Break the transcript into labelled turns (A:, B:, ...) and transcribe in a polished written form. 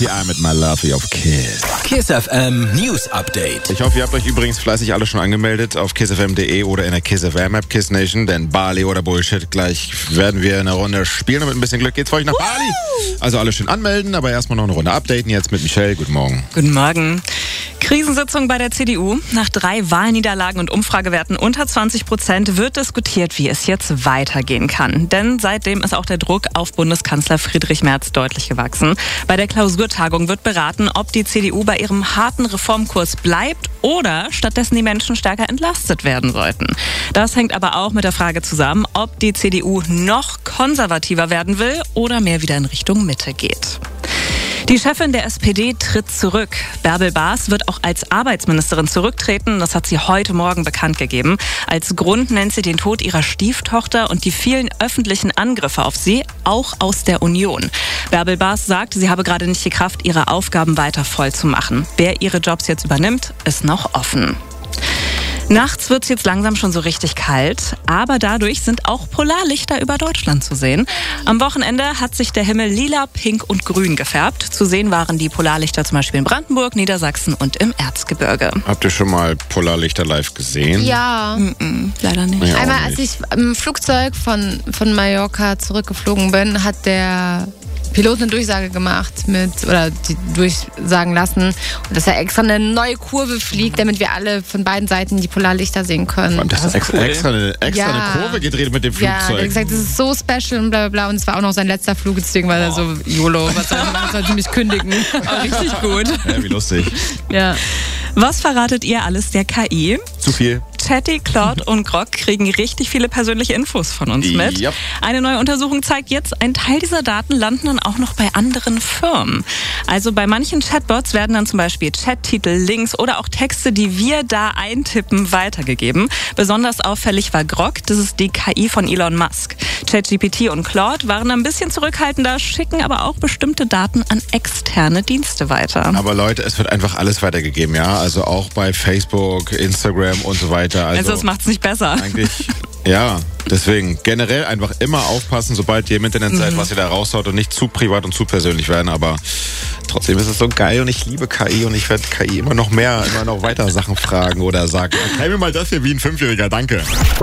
A: Ja, mit My Love auf Kiss.
B: Kiss FM News Update.
A: Ich hoffe, ihr habt euch übrigens fleißig alle schon angemeldet auf kissfm.de oder in der Kiss FM App Kiss Nation, denn Bali oder Bullshit, gleich werden wir eine Runde spielen und mit ein bisschen Glück geht's für euch nach Bali. Also alle schön anmelden, aber erstmal noch eine Runde updaten jetzt mit Michelle. Guten Morgen.
C: Guten Morgen. Krisensitzung bei der CDU. Nach 3 Wahlniederlagen und Umfragewerten unter 20% wird diskutiert, wie es jetzt weitergehen kann. Denn seitdem ist auch der Druck auf Bundeskanzler Friedrich Merz deutlich gewachsen. Bei der Klausurtagung wird beraten, ob die CDU bei ihrem harten Reformkurs bleibt oder stattdessen die Menschen stärker entlastet werden sollten. Das hängt aber auch mit der Frage zusammen, ob die CDU noch konservativer werden will oder mehr wieder in Richtung Mitte geht. Die Chefin der SPD tritt zurück. Bärbel Baas wird auch als Arbeitsministerin zurücktreten. Das hat sie heute Morgen bekannt gegeben. Als Grund nennt sie den Tod ihrer Stieftochter und die vielen öffentlichen Angriffe auf sie, auch aus der Union. Bärbel Baas sagt, sie habe gerade nicht die Kraft, ihre Aufgaben weiter voll zu machen. Wer ihre Jobs jetzt übernimmt, ist noch offen. Nachts wird es jetzt langsam schon so richtig kalt, aber dadurch sind auch Polarlichter über Deutschland zu sehen. Am Wochenende hat sich der Himmel lila, pink und grün gefärbt. Zu sehen waren die Polarlichter zum Beispiel in Brandenburg, Niedersachsen und im Erzgebirge.
A: Habt ihr schon mal Polarlichter live gesehen?
D: Ja.
C: Leider nicht.
A: Ja,
D: Einmal,
A: auch
D: als
A: nicht.
D: ich im Flugzeug von Mallorca zurückgeflogen bin, hat der Pilot eine Durchsage gemacht die durchsagen lassen, dass er extra eine neue Kurve fliegt, damit wir alle von beiden Seiten die Polarlichter sehen können.
A: Und das ist extra eine Kurve gedreht mit dem
D: Ja,
A: Flugzeug.
D: er hat gesagt, das ist so special und bla bla bla. Und es war auch noch sein letzter Flug, deswegen war er so YOLO, was soll sie mich kündigen?
C: Richtig gut.
A: Ja, wie lustig.
D: Ja.
C: Was verratet ihr alles der KI?
A: Zu viel.
C: Chatty, Claude und Grok kriegen richtig viele persönliche Infos von uns mit.
A: Yep.
C: Eine neue Untersuchung zeigt jetzt, ein Teil dieser Daten landen dann auch noch bei anderen Firmen. Also bei manchen Chatbots werden dann zum Beispiel Chattitel, Links oder auch Texte, die wir da eintippen, weitergegeben. Besonders auffällig war Grok, das ist die KI von Elon Musk. ChatGPT und Claude waren ein bisschen zurückhaltender, schicken aber auch bestimmte Daten an externe Dienste weiter.
A: Aber Leute, es wird einfach alles weitergegeben, ja. Also auch bei Facebook, Instagram und so weiter.
C: Also das macht's nicht besser.
A: Eigentlich, ja. Deswegen generell einfach immer aufpassen, sobald ihr im Internet seid, was ihr da raushaut und nicht zu privat und zu persönlich werden. Aber trotzdem ist es so geil und ich liebe KI und ich werde KI immer noch weiter Sachen fragen oder sagen, erklär mir mal das hier wie ein 5-Jähriger, danke.